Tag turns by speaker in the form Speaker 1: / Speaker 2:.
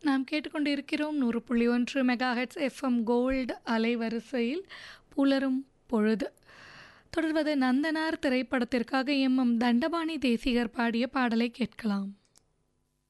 Speaker 1: நாம் கேட்டுக்கொண்டிருக்கிறோம் 100.1 megahertz FM gold அலைவரிசையில் புலரும் பொழுது. தொடர்வது நந்தனார் திரைப்படத்திற்காக எம் தண்டபாணி தேசிகர் பாடிய பாடலை கேட்கலாம்.